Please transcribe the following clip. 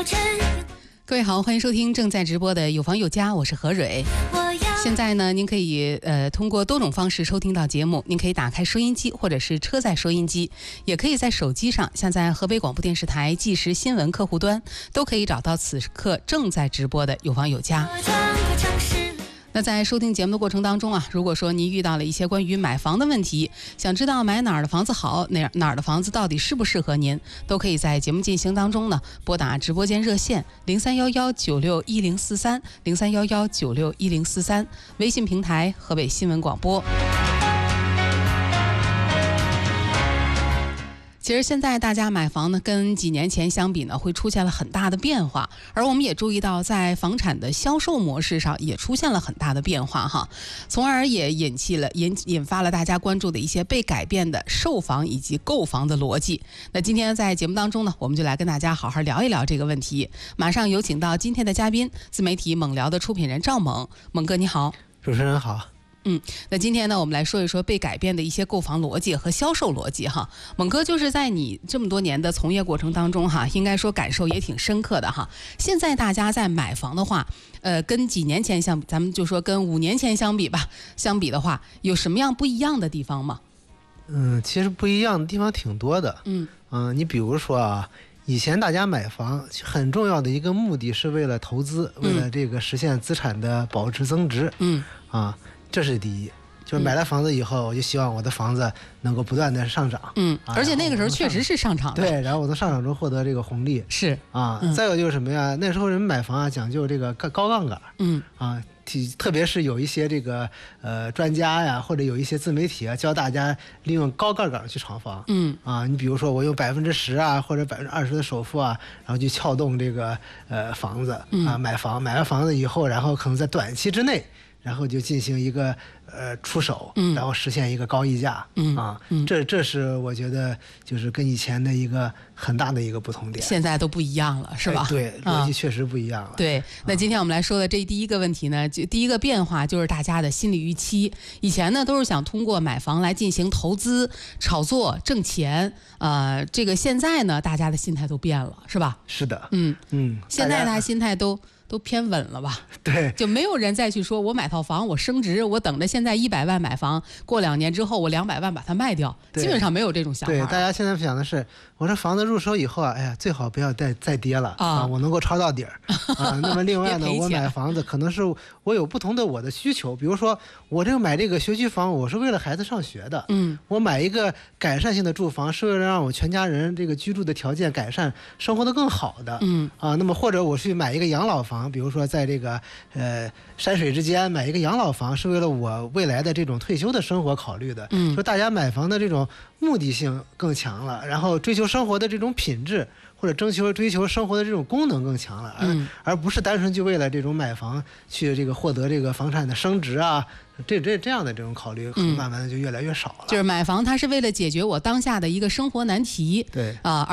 各位好，欢迎收听正在直播的有房有家，我是何蕊。现在呢，您可以通过多种方式收听到节目。您可以打开收音机，或者是车载收音机，也可以在手机上下载河北广播电视台即时新闻客户端，都可以找到此刻正在直播的有房有家。那在收听节目的过程当中啊，如果说您遇到了一些关于买房的问题，想知道买哪儿的房子好，哪儿的房子到底适不适合您，都可以在节目进行当中呢拨打直播间热线0311961043 0311961043，微信平台河北新闻广播。其实现在大家买房呢，跟几年前相比呢，会出现了很大的变化，而我们也注意到，在房产的销售模式上也出现了很大的变化哈，从而也引发了大家关注的一些被改变的售房以及购房的逻辑。那今天在节目当中呢，我们就来跟大家好好聊一聊这个问题。马上有请到今天的嘉宾，自媒体猛聊的出品人赵猛，猛哥你好。 主持人好。 那今天呢，我们来说一说被改变的一些购房逻辑和销售逻辑哈。猛哥就是在你这么多年的从业过程当中哈，应该说感受也挺深刻的哈。现在大家在买房的话，跟几年前相比，咱们就说跟5年前相比的话，有什么样不一样的地方吗？ 其实不一样的地方挺多的。你比如说啊，以前大家买房很重要的一个目的是为了投资，为了这个实现资产的保值增值。这是第一，就是买了房子以后，我就希望我的房子能够不断的上涨。 而且那个时候确实是上涨的。 对，然后我从上涨中获得这个红利。 是再有就是什么呀？那时候人们买房啊，讲究这个高杠杆。特别是有一些这个专家呀，或者有一些自媒体啊，教大家利用高杠杆去炒房。你比如说我用10%啊，或者20%的首付啊，然后去撬动这个房子买完房子以后，然后可能在短期之内，然后就进行一个出手，然后实现一个高溢价。这是我觉得就是跟以前的一个很大的一个不同点。 现在都不一样了，是吧？ 对，逻辑确实不一样了。 对，那今天我们来说的这第一个问题呢，就第一个变化就是大家的心理预期。以前呢都是想通过买房来进行投资、炒作、挣钱。这个现在呢，大家的心态都变了，是吧？ 是的。 现在大家心态都偏稳了吧？ 对， 就没有人再去说我买套房我升值，我等着现在100万买房，过2年之后我200万把它卖掉，基本上没有这种想法。 对，大家现在想的是，我这房子入手以后啊，哎呀，最好不要再跌了我能够抄到底儿那么另外呢，我买房子可能是我有不同的我的需求，比如说我买这个学区房，我是为了孩子上学的。我买一个改善性的住房，是为了让我全家人这个居住的条件改善，生活的更好的。那么或者我去买一个养老房，比如说在这个山水之间买一个养老房，是为了我未来的这种退休的生活考虑的。就大家买房的这种目的性更强了，然后追求生活的这种品质，或者追求生活的这种功能更强了，而不是单纯就为了这种买房去这个获得这个房产的升值啊，这样的这种考虑，慢慢的就越来越少了。 就是买房它是为了解决我当下的一个生活难题。 对